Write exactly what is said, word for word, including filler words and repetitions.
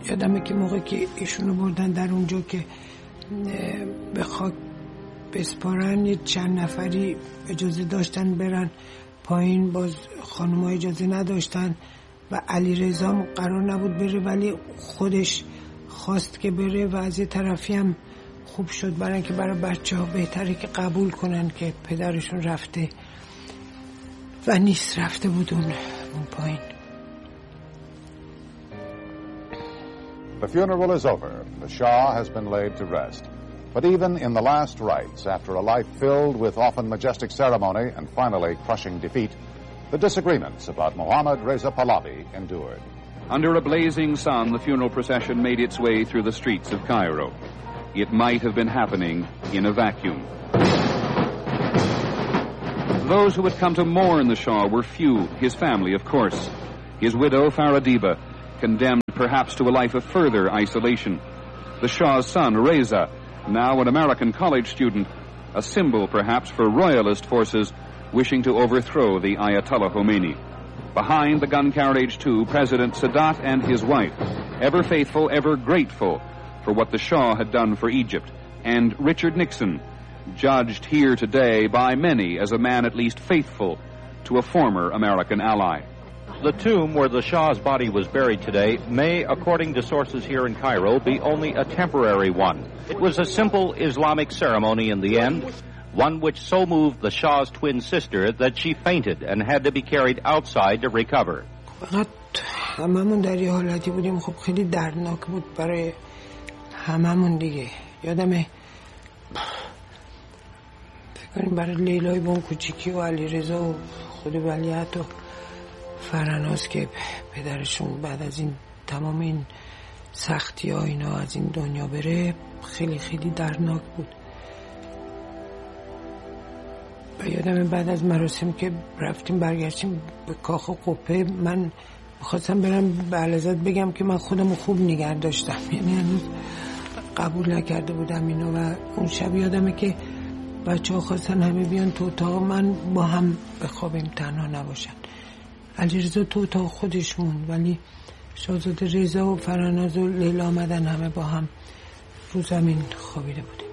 یادمه که موقع که ایشونو بردن در اونجا که به خاک بسپارن، یه چند نفری اجازه داشتن برن پایین، باز خانم‌ها اجازه نداشتن و علیرضا قرار نبود بره ولی خودش خواست که بره و از یه طرفی هم خوب شد برای اینکه برای بچه‌ها بهتره که قبول کنن که پدرشون رفته و نیست، رفته بود اون اون پایین. The funeral is over. The Shah has been laid to rest. But even in the last rites, after a life filled with often majestic ceremony and finally crushing defeat, the disagreements about Mohammad Reza Pahlavi endured. Under a blazing sun, the funeral procession made its way through the streets of Cairo. It might have been happening in a vacuum. Those who had come to mourn the Shah were few, his family, of course. His widow, Faradiba, condemned perhaps to a life of further isolation. The Shah's son, Reza, now an American college student, a symbol perhaps for royalist forces wishing to overthrow the Ayatollah Khomeini. Behind the gun carriage, too, President Sadat and his wife, ever faithful, ever grateful for what the Shah had done for Egypt, and Richard Nixon, judged here today by many as a man at least faithful to a former American ally. The tomb where the Shah's body was buried today may, according to sources here in Cairo, be only a temporary one. It was a simple Islamic ceremony in the end, one which so moved the Shah's twin sister that she fainted and had to be carried outside to recover. هممون در یه حالتی بودیم، خب خیلی دردناک بود برای هممون دیگه. یادمه فکر کنیم برای لیلای بون کوچیکی و علیرضا و خود ولیعت و فرناز که پدرشون بعد از این تمام این سختی ها اینا از این دنیا بره خیلی خیلی دردناک بود. و یادمه بعد از مراسم که رفتیم برگشتیم به کاخ قبه، من میخواستم برم به علازت بگم که من خودمو خوب نگه داشتم، یعنی هنوز قبول نکرده بودم اینو. و اون شب یادمه که بچه ها خواستن همه بیان تو اتاق من با هم بخوابیم، تنها نباشن. علیرضا تو اتاق خودش موند ولی شاهزاده رضا و فرناز و لیلا آمدن همه با هم رو زمین خوابیده بوده.